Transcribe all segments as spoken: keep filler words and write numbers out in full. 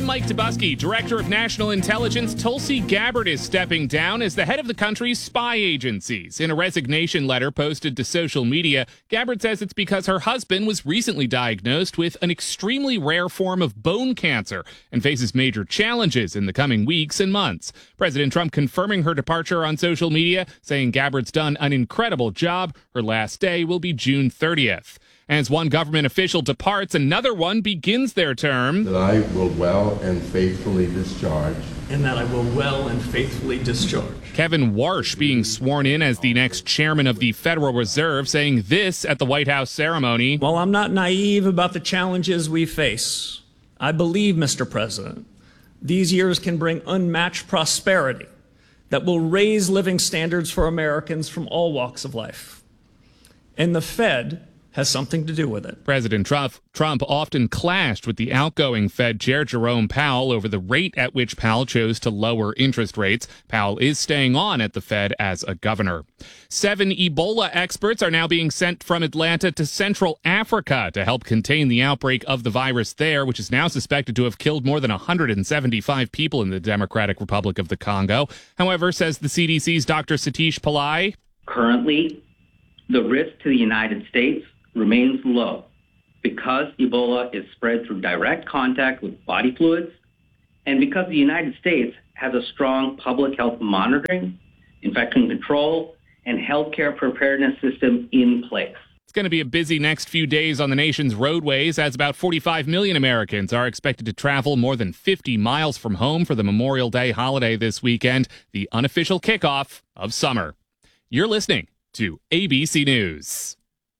I'm Mike Dubusky, Director of National Intelligence. Tulsi Gabbard is stepping down as the head of the country's spy agencies. In a resignation letter posted to social media, Gabbard says it's because her husband was recently diagnosed with an extremely rare form of bone cancer and faces major challenges in the coming weeks and months. President Trump confirming her departure on social media, saying Gabbard's done an incredible job. Her last day will be June thirtieth. As one government official departs, another one begins their term. That I will well and faithfully discharge. And that I will well and faithfully discharge. Kevin Warsh being sworn in as the next chairman of the Federal Reserve, saying this at the White House ceremony. While I'm not naive about the challenges we face, I believe, Mister President, these years can bring unmatched prosperity that will raise living standards for Americans from all walks of life. And the Fed has something to do with it. President Trump, Trump often clashed with the outgoing Fed Chair Jerome Powell over the rate at which Powell chose to lower interest rates. Powell is staying on at the Fed as a governor. Seven Ebola experts are now being sent from Atlanta to Central Africa to help contain the outbreak of the virus there, which is now suspected to have killed more than one hundred seventy-five people in the Democratic Republic of the Congo. However, says the C D C's Doctor Satish Pillai, currently, the risk to the United States remains low because Ebola is spread through direct contact with body fluids and because the United States has a strong public health monitoring, infection control, and healthcare preparedness system in place. It's going to be a busy next few days on the nation's roadways as about forty-five million Americans are expected to travel more than fifty miles from home for the Memorial Day holiday this weekend, the unofficial kickoff of summer. You're listening to A B C News.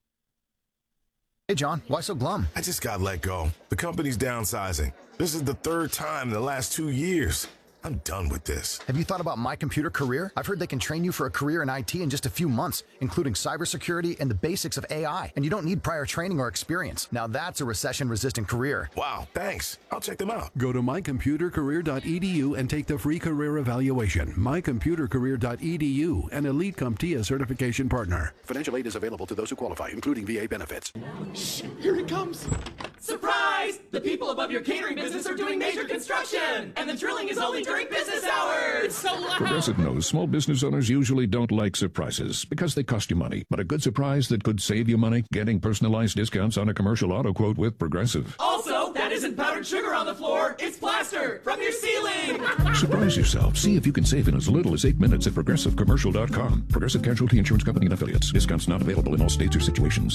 Hey, John, why so glum? I just got let go. The company's downsizing. This is the third time in the last two years. I'm done with this. Have you thought about My Computer Career? I've heard they can train you for a career in I T in just a few months, including cybersecurity and the basics of A I. And you don't need prior training or experience. Now that's a recession-resistant career. Wow, thanks. I'll check them out. Go to my computer career dot e d u and take the free career evaluation. my computer career dot e d u, an Elite CompTIA certification partner. Financial aid is available to those who qualify, including V A benefits. Shh, here it comes. Surprise! The people above your catering business are doing major construction, and the drilling is only during business hours. It's so loud. Progressive knows small business owners usually don't like surprises because they cost you money. But a good surprise that could save you money? Getting personalized discounts on a commercial auto quote with Progressive. Also, that isn't powdered sugar on the floor. It's plaster from your ceiling. Surprise yourself. See if you can save in as little as eight minutes at progressive commercial dot com. Progressive Casualty Insurance Company and Affiliates. Discounts not available in all states or situations.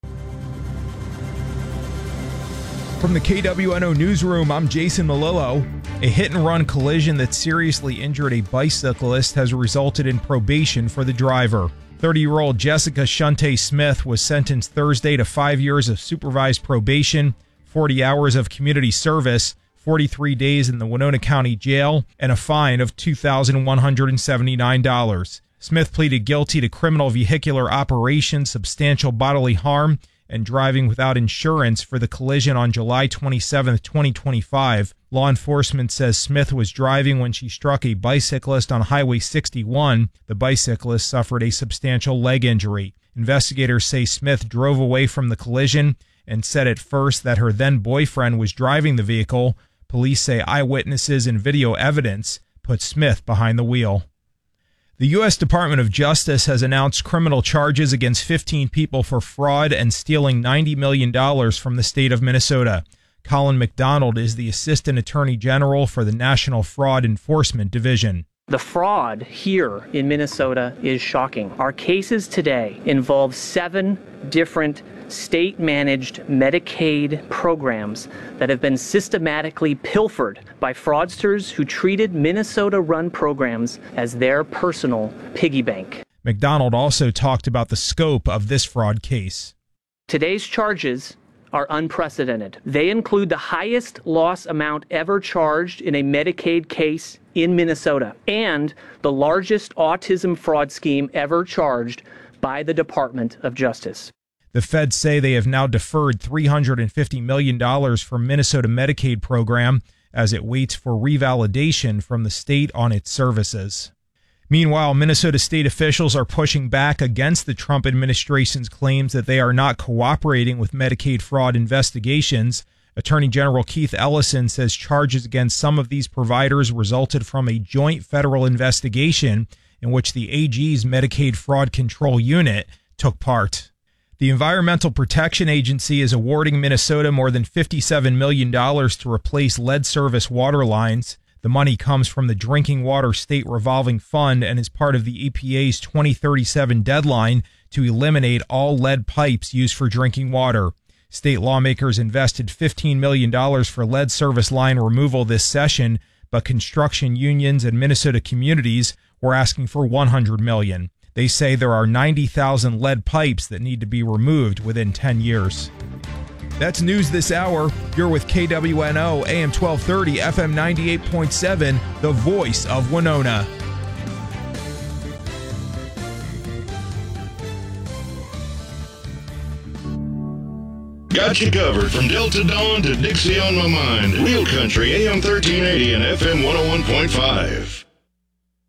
From the K W N O Newsroom, I'm Jason Malillo. A hit-and-run collision that seriously injured a bicyclist has resulted in probation for the driver. thirty-year-old Jessica Shunte Smith was sentenced Thursday to five years of supervised probation, forty hours of community service, forty-three days in the Winona County Jail, and a fine of two thousand one hundred seventy-nine dollars. Smith pleaded guilty to criminal vehicular operation, substantial bodily harm, and driving without insurance for the collision on July twenty-seventh, twenty twenty-five. Law enforcement says Smith was driving when she struck a bicyclist on Highway sixty-one. The bicyclist suffered a substantial leg injury. Investigators say Smith drove away from the collision and said at first that her then-boyfriend was driving the vehicle. Police say eyewitnesses and video evidence put Smith behind the wheel. The U S Department of Justice has announced criminal charges against fifteen people for fraud and stealing ninety million dollars from the state of Minnesota. Colin McDonald is the Assistant Attorney General for the National Fraud Enforcement Division. The fraud here in Minnesota is shocking. Our cases today involve seven different state-managed Medicaid programs that have been systematically pilfered by fraudsters who treated Minnesota-run programs as their personal piggy bank. McDonald also talked about the scope of this fraud case. Today's charges are unprecedented. They include the highest loss amount ever charged in a Medicaid case in Minnesota and the largest autism fraud scheme ever charged by the Department of Justice. The feds say they have now deferred three hundred fifty million dollars from Minnesota Medicaid program as it waits for revalidation from the state on its services. Meanwhile, Minnesota state officials are pushing back against the Trump administration's claims that they are not cooperating with Medicaid fraud investigations. Attorney General Keith Ellison says charges against some of these providers resulted from a joint federal investigation in which the A G's Medicaid Fraud Control Unit took part. The Environmental Protection Agency is awarding Minnesota more than fifty-seven million dollars to replace lead service water lines. The money comes from the Drinking Water State Revolving Fund and is part of the E P A's twenty thirty-seven deadline to eliminate all lead pipes used for drinking water. State lawmakers invested fifteen million dollars for lead service line removal this session, but construction unions and Minnesota communities were asking for one hundred million dollars. They say there are ninety thousand lead pipes that need to be removed within ten years. That's news this hour. You're with K W N O, A M twelve thirty, F M ninety-eight point seven, the voice of Winona. Got you covered from Delta Dawn to Dixie on My Mind. Real Country, A M thirteen eighty and F M one oh one point five.